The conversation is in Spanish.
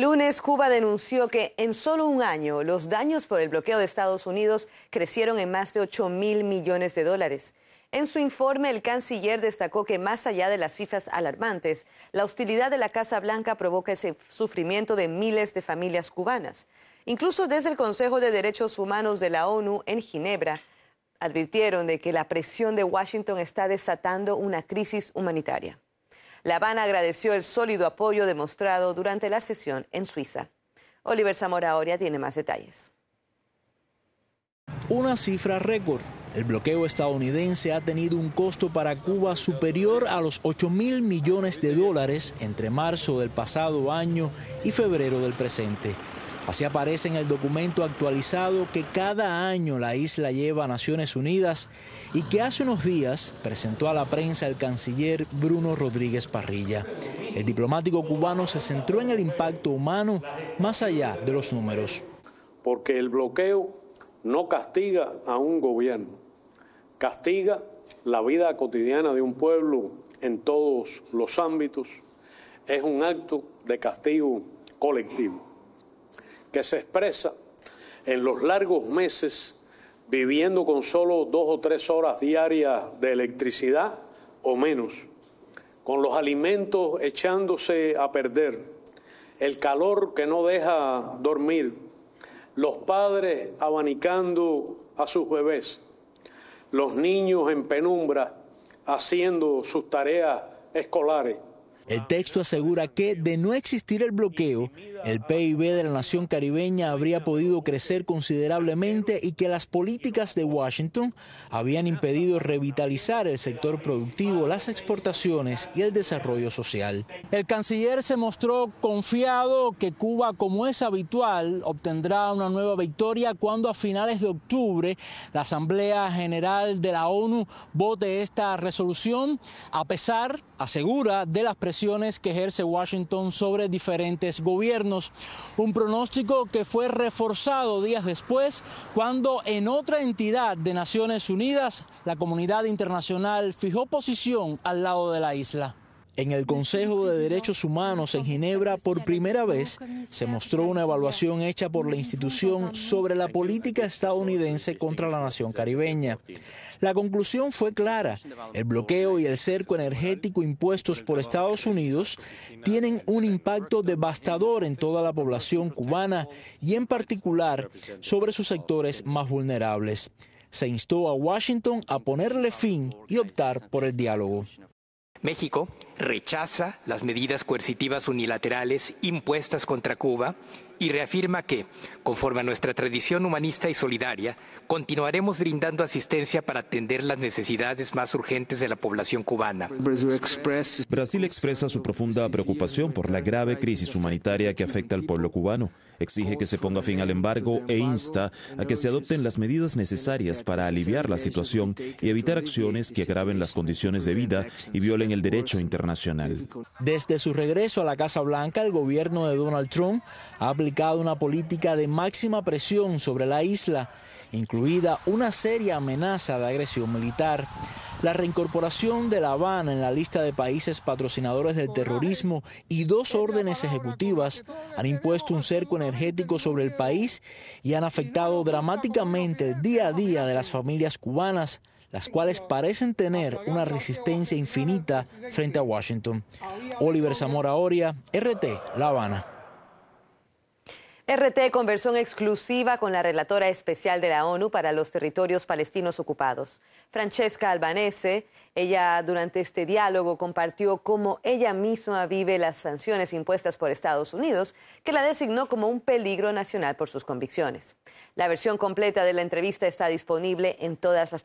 El lunes, Cuba denunció que en solo un año los daños por el bloqueo de Estados Unidos crecieron en más de 8.000 millones de dólares. En su informe, el canciller destacó que más allá de las cifras alarmantes, la hostilidad de la Casa Blanca provoca el sufrimiento de miles de familias cubanas. Incluso desde el Consejo de Derechos Humanos de la ONU en Ginebra, advirtieron de que la presión de Washington está desatando una crisis humanitaria. La Habana agradeció el sólido apoyo demostrado durante la sesión en Suiza. Oliver Zamora Oria tiene más detalles. Una cifra récord. El bloqueo estadounidense ha tenido un costo para Cuba superior a los 8.000 millones de dólares entre marzo del pasado año y febrero del presente. Así aparece en el documento actualizado que cada año la isla lleva a Naciones Unidas y que hace unos días presentó a la prensa el canciller Bruno Rodríguez Parrilla. El diplomático cubano se centró en el impacto humano más allá de los números. Porque el bloqueo no castiga a un gobierno, castiga la vida cotidiana de un pueblo en todos los ámbitos. Es un acto de castigo colectivo que se expresa en los largos meses viviendo con solo 2 o 3 horas diarias de electricidad o menos, con los alimentos echándose a perder, el calor que no deja dormir, los padres abanicando a sus bebés, los niños en penumbra haciendo sus tareas escolares. El texto asegura que, de no existir el bloqueo, el PIB de la nación caribeña habría podido crecer considerablemente y que las políticas de Washington habían impedido revitalizar el sector productivo, las exportaciones y el desarrollo social. El canciller se mostró confiado que Cuba, como es habitual, obtendrá una nueva victoria cuando a finales de octubre la Asamblea General de la ONU vote esta resolución, a pesar, asegura, de las presiones que ejerce Washington sobre diferentes gobiernos. Un pronóstico que fue reforzado días después cuando en otra entidad de Naciones Unidas la comunidad internacional fijó posición al lado de la isla. En el Consejo de Derechos Humanos en Ginebra, por primera vez, se mostró una evaluación hecha por la institución sobre la política estadounidense contra la nación caribeña. La conclusión fue clara. El bloqueo y el cerco energético impuestos por Estados Unidos tienen un impacto devastador en toda la población cubana y en particular sobre sus sectores más vulnerables. Se instó a Washington a ponerle fin y optar por el diálogo. México rechaza las medidas coercitivas unilaterales impuestas contra Cuba y reafirma que, conforme a nuestra tradición humanista y solidaria, continuaremos brindando asistencia para atender las necesidades más urgentes de la población cubana. Brasil expresa su profunda preocupación por la grave crisis humanitaria que afecta al pueblo cubano. Exige que se ponga fin al embargo e insta a que se adopten las medidas necesarias para aliviar la situación y evitar acciones que agraven las condiciones de vida y violen el derecho internacional. Desde su regreso a la Casa Blanca, el gobierno de Donald Trump ha aplicado una política de máxima presión sobre la isla, incluida una seria amenaza de agresión militar. La reincorporación de La Habana en la lista de países patrocinadores del terrorismo y 2 órdenes ejecutivas han impuesto un cerco energético sobre el país y han afectado dramáticamente el día a día de las familias cubanas, las cuales parecen tener una resistencia infinita frente a Washington. Oliver Zamora Oria, RT, La Habana. RT conversó en exclusiva con la relatora especial de la ONU para los territorios palestinos ocupados, Francesca Albanese. Ella durante este diálogo compartió cómo ella misma vive las sanciones impuestas por Estados Unidos, que la designó como un peligro nacional por sus convicciones. La versión completa de la entrevista está disponible en todas las